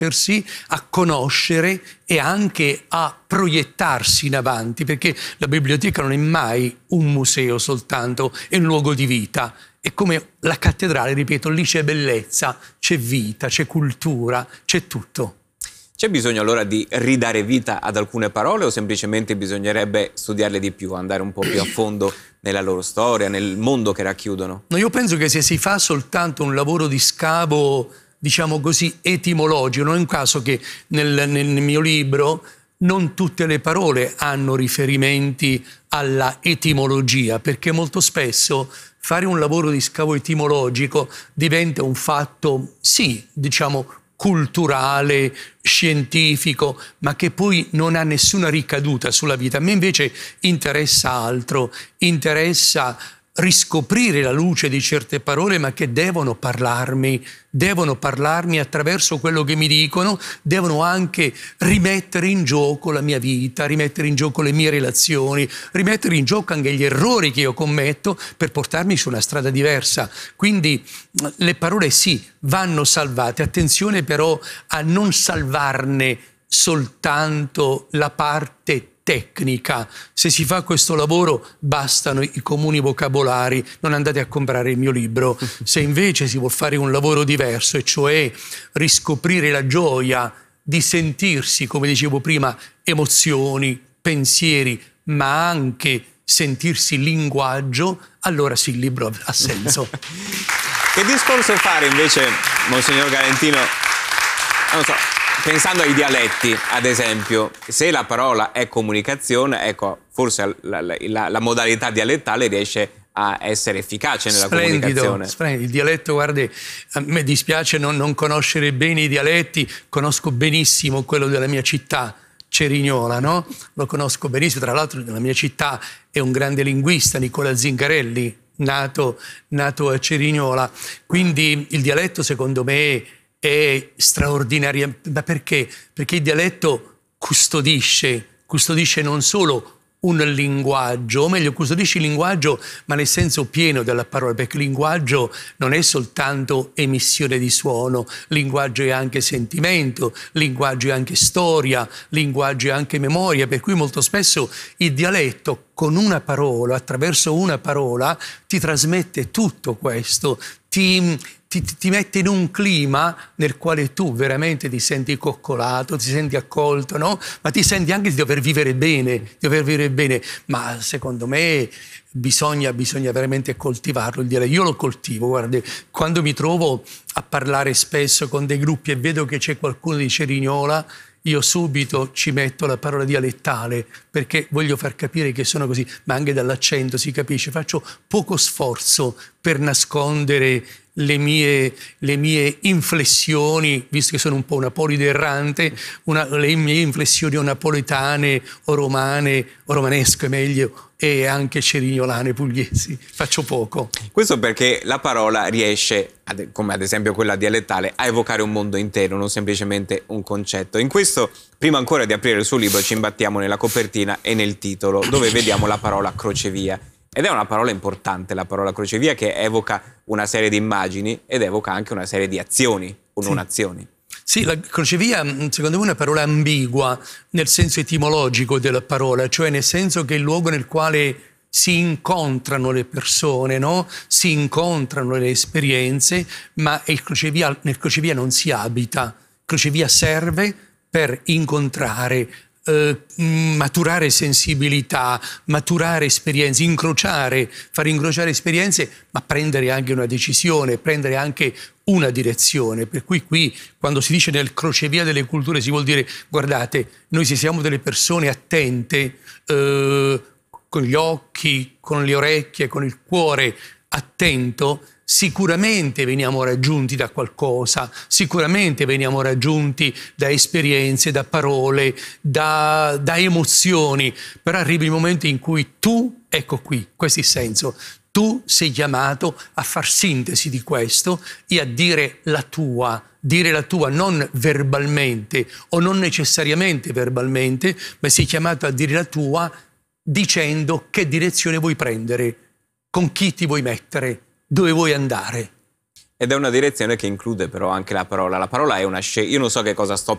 a conoscere e anche a proiettarsi in avanti, perché la biblioteca non è mai un museo soltanto, è un luogo di vita. È come la cattedrale, ripeto, lì c'è bellezza, c'è vita, c'è cultura, c'è tutto. C'è bisogno allora di ridare vita ad alcune parole o semplicemente bisognerebbe studiarle di più, andare un po' più a fondo nella loro storia, nel mondo che racchiudono? No, io penso che se si fa soltanto un lavoro di scavo, diciamo così, etimologico, non è un caso che nel mio libro non tutte le parole hanno riferimenti alla etimologia, perché molto spesso fare un lavoro di scavo etimologico diventa un fatto, sì, diciamo, culturale, scientifico, ma che poi non ha nessuna ricaduta sulla vita. A me invece interessa altro, interessa riscoprire la luce di certe parole, ma che devono parlarmi attraverso quello che mi dicono, devono anche rimettere in gioco la mia vita, rimettere in gioco le mie relazioni, rimettere in gioco anche gli errori che io commetto per portarmi su una strada diversa. Quindi le parole sì, vanno salvate, attenzione però a non salvarne soltanto la parte tecnica. Se si fa questo lavoro bastano i comuni vocabolari, non andate a comprare il mio libro. Se invece si vuol fare un lavoro diverso, e cioè riscoprire la gioia di sentirsi, come dicevo prima, emozioni, pensieri, ma anche sentirsi linguaggio, allora sì, il libro ha senso. Che discorso fare invece, Monsignor Galantino, non so, pensando ai dialetti, ad esempio, se la parola è comunicazione, ecco, forse la modalità dialettale riesce a essere efficace nella comunicazione. Splendido. Il dialetto, guardi, a me dispiace non conoscere bene i dialetti, conosco benissimo quello della mia città, Cerignola, no? Lo conosco benissimo, tra l'altro nella mia città è un grande linguista, Nicola Zingarelli, nato a Cerignola. Quindi il dialetto, secondo me, è straordinario. Ma perché? Perché il dialetto custodisce non solo un linguaggio, o meglio, custodisce il linguaggio, ma nel senso pieno della parola, perché il linguaggio non è soltanto emissione di suono, linguaggio è anche sentimento, linguaggio è anche storia, linguaggio è anche memoria, per cui molto spesso il dialetto con una parola, attraverso una parola, ti trasmette tutto questo, ti mette in un clima nel quale tu veramente ti senti coccolato, ti senti accolto, no? Ma ti senti anche di dover vivere bene, ma secondo me bisogna veramente coltivarlo. Io lo coltivo, guarda, quando mi trovo a parlare spesso con dei gruppi e vedo che c'è qualcuno di Cerignola, io subito ci metto la parola dialettale, perché voglio far capire che sono così, ma anche dall'accento si capisce. Faccio poco sforzo per nascondere le mie inflessioni, visto che sono un po' una polide errante, le mie inflessioni o napoletane o romane, o romanesche meglio, e anche cerignolane, pugliesi. Faccio poco. Questo perché la parola riesce, come ad esempio quella dialettale, a evocare un mondo intero, non semplicemente un concetto. In questo, prima ancora di aprire il suo libro, ci imbattiamo nella copertina e nel titolo, dove vediamo la parola crocevia. Ed è una parola importante, la parola crocevia, che evoca una serie di immagini ed evoca anche una serie di azioni o non azioni. Sì, la crocevia secondo me è una parola ambigua nel senso etimologico della parola, cioè nel senso che è il luogo nel quale si incontrano le persone, no? Si incontrano le esperienze, ma nel crocevia non si abita. Crocevia serve per incontrare, maturare sensibilità, maturare esperienze, far incrociare esperienze, ma prendere anche una decisione, prendere anche una direzione. Per cui qui, quando si dice nel crocevia delle culture, si vuol dire, guardate, noi se siamo delle persone attente, con gli occhi, con le orecchie, con il cuore attento, sicuramente veniamo raggiunti da qualcosa, sicuramente veniamo raggiunti da esperienze, da parole, da emozioni, però arriva il momento in cui tu, ecco qui, questo è il senso, tu sei chiamato a far sintesi di questo e a dire la tua non verbalmente o non necessariamente verbalmente, ma sei chiamato a dire la tua dicendo che direzione vuoi prendere, con chi ti vuoi mettere, dove vuoi andare. Ed è una direzione che include però anche la parola. La parola è una scelta. Io non so che cosa sto